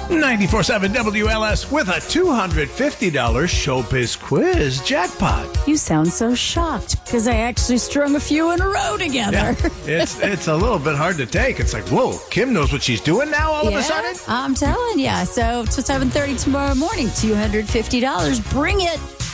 94.7 WLS with a $250 Showbiz Quiz jackpot. You sound so shocked because I actually strung a few in a row together. Yeah, it's a little bit hard to take. It's like, whoa, Kim knows what she's doing now all of a sudden? I'm telling you. So to 7:30 tomorrow morning, $250. Bring it.